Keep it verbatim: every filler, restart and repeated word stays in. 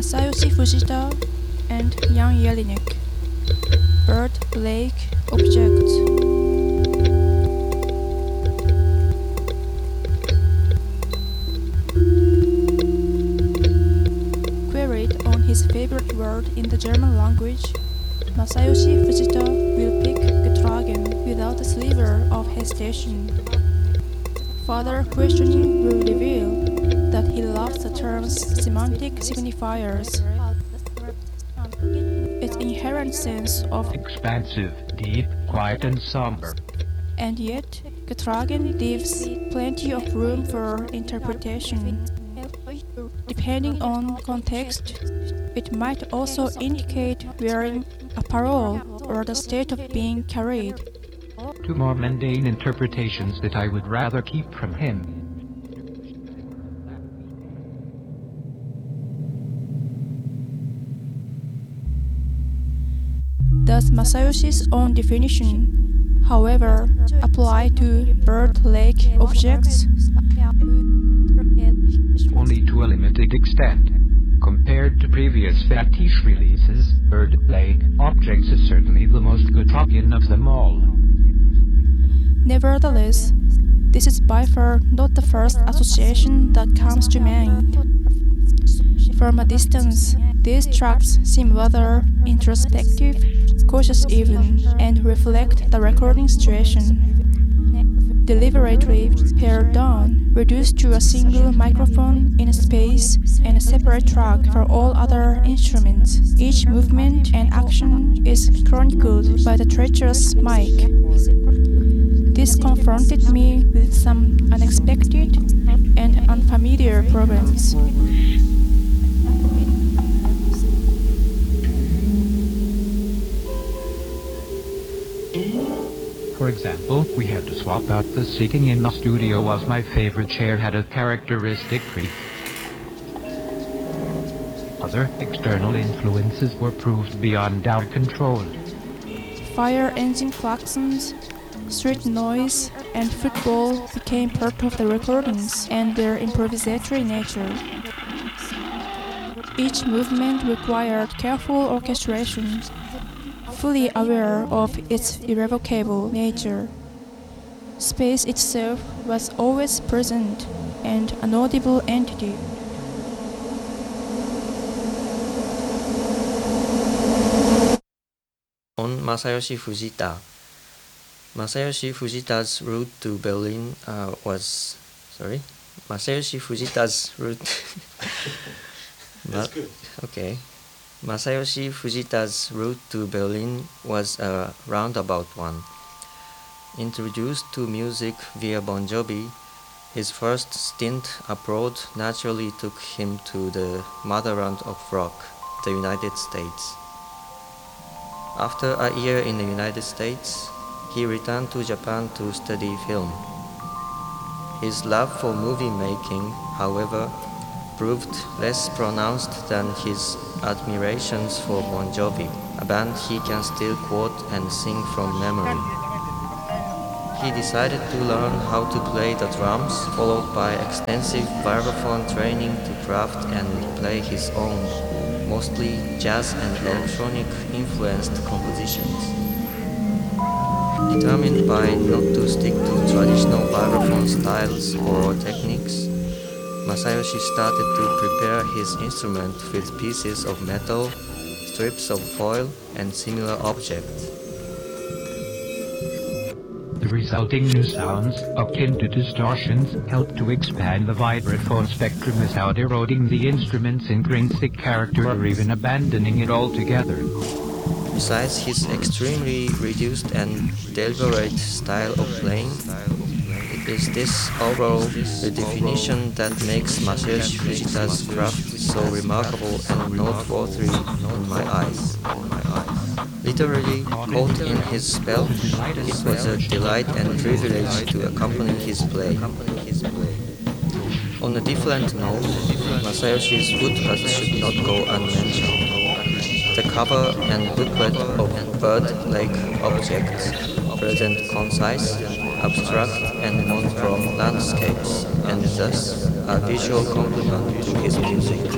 Masayoshi Fujita and Jan Jelinek. Bird, lake, object. Queried on his favorite word in the German language, Masayoshi Fujita will pick Getragen without a sliver of hesitation. Further questioning will reveal that he loves the term's semantic signifiers, its inherent sense of expansive, deep, quiet and somber. And yet, Getragen leaves plenty of room for interpretation. Depending on context, it might also indicate wearing a parole or the state of being carried. Two more mundane interpretations that I would rather keep from him. Does Masayoshi's own definition, however, apply to bird lake objects? Only to a limited extent. Compared to previous fetish releases, bird lake objects is certainly the most Getragen of them all. Nevertheless, this is by far not the first association that comes to mind. From a distance, these tracks seem rather introspective, cautious even, and reflect the recording situation. Deliberately pared down, reduced to a single microphone in a space and a separate track for all other instruments. Each movement and action is chronicled by the treacherous mic. This confronted me with some unexpected and unfamiliar problems. For example, we had to swap out the seating in the studio as my favorite chair had a characteristic creak. Other external influences were proved beyond our control. Fire engine klaxons, street noise, and football became part of the recordings and their improvisatory nature. Each movement required careful orchestration, fully aware of its irrevocable nature. Space itself was always present and an audible entity. On Masayoshi Fujita. Masayoshi Fujita's route to Berlin uh, was sorry. Masayoshi Fujita's route. That's good. Okay. Masayoshi Fujita's route to Berlin was a roundabout one. Introduced to music via Bon Jovi, his first stint abroad naturally took him to the motherland of rock, the United States. After a year in the United States, he returned to Japan to study film. His love for movie making, however, proved less pronounced than his admirations for Bon Jovi, a band he can still quote and sing from memory. He decided to learn how to play the drums, followed by extensive vibraphone training to craft and play his own, mostly jazz and electronic influenced compositions. Determined by not to stick to traditional vibraphone styles or techniques, Masayoshi started to prepare his instrument with pieces of metal, strips of foil, and similar objects. The resulting new sounds, akin to distortions, helped to expand the vibraphone spectrum without eroding the instrument's intrinsic character or even abandoning it altogether. Besides his extremely reduced and deliberate style of playing, it is this overall redefinition that makes Masayoshi Fujita's craft so remarkable and noteworthy in my eyes. Literally caught in his spell, it was a delight and privilege to accompany his play. On a different note, Masayoshi's woodcut should not go unmentioned. The cover and booklet of Bird Lake Objects present concise, abstract and monochrome landscapes, and thus a visual complement to his music.